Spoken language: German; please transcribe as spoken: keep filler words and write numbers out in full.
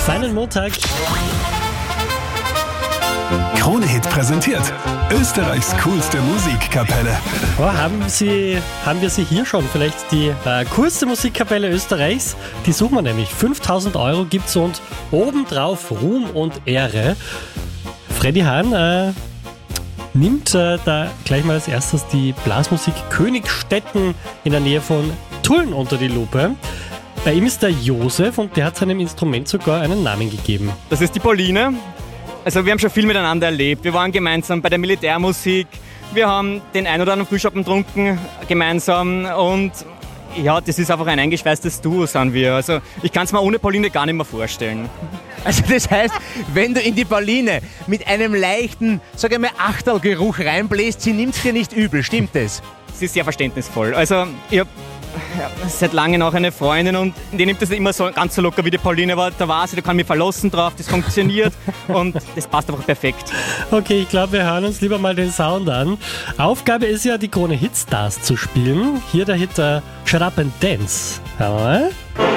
Feinen Montag. Krone-Hit präsentiert Österreichs coolste Musikkapelle. Oh, haben, Sie, haben wir sie hier schon? Vielleicht die äh, coolste Musikkapelle Österreichs? Die suchen wir nämlich. fünftausend Euro gibt's und obendrauf Ruhm und Ehre. Freddy Hahn äh, nimmt äh, da gleich mal als erstes die Blasmusik Königstetten in der Nähe von Tulln unter die Lupe. Bei ihm ist der Josef und der hat seinem Instrument sogar einen Namen gegeben. Das ist die Pauline. Also wir haben schon viel miteinander erlebt. Wir waren gemeinsam bei der Militärmusik. Wir haben den ein oder anderen Frühschoppen getrunken gemeinsam. Und ja, das ist einfach ein eingeschweißtes Duo, sind wir. Also ich kann es mir ohne Pauline gar nicht mehr vorstellen. Also das heißt, wenn du in die Pauline mit einem leichten, sag ich mal, Achtelgeruch reinbläst, sie nimmt es dir nicht übel, stimmt das? Sie ist sehr verständnisvoll. Also ich habe ja, seit langem auch eine Freundin und die nimmt das nicht immer so ganz so locker wie die Pauline, aber da war sie, da kann mich verlassen drauf, das funktioniert und das passt einfach perfekt. Okay, ich glaube, wir hören uns lieber mal den Sound an. Aufgabe ist ja, die Krone-Hit-Stars zu spielen. Hier der Hit uh, Shut Up and Dance. Hören wir mal.